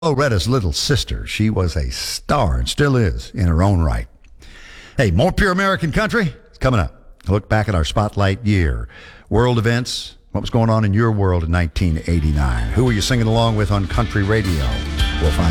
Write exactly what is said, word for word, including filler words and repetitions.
Loretta's little sister. She was a star and still is in her own right. Hey, more Pure American Country is coming up. Look back at our spotlight year. World events. What was going on in your world in nineteen eighty-nine? Who were you singing along with on country radio? We'll find